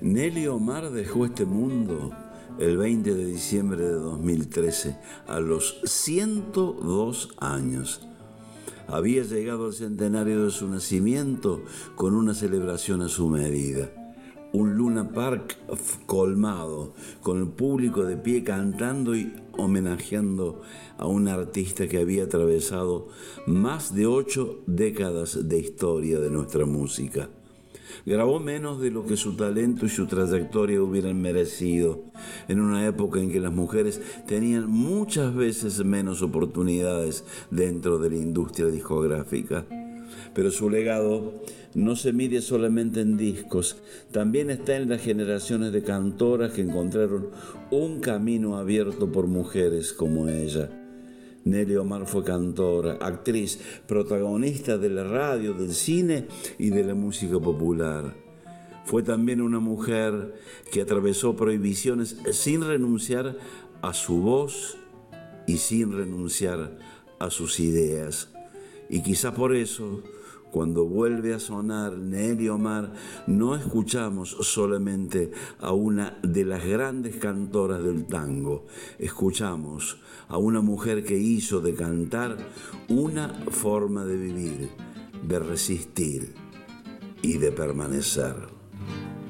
Nelly Omar dejó este mundo el 20 de diciembre de 2013, a los 102 años. Había llegado al centenario de su nacimiento con una celebración a su medida. Un Luna Park colmado, con el público de pie cantando y homenajeando a un artista que había atravesado más de 8 décadas de historia de nuestra música. Grabó menos de lo que su talento y su trayectoria hubieran merecido, en una época en que las mujeres tenían muchas veces menos oportunidades dentro de la industria discográfica. Pero su legado no se mide solamente en discos, también está en las generaciones de cantoras que encontraron un camino abierto por mujeres como ella. Nelly Omar fue cantora, actriz, protagonista de la radio, del cine y de la música popular. Fue también una mujer que atravesó prohibiciones sin renunciar a su voz y sin renunciar a sus ideas. Y quizá por eso, cuando vuelve a sonar Nelly Omar, no escuchamos solamente a una de las grandes cantoras del tango, escuchamos a una mujer que hizo de cantar una forma de vivir, de resistir y de permanecer.